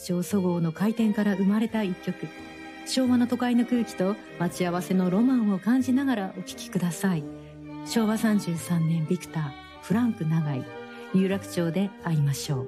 町そごうの開店から生まれた一曲。昭和の都会の空気と待ち合わせのロマンを感じながらお聴きください。昭和33年ビクター、フランク永井、有楽町で会いましょう。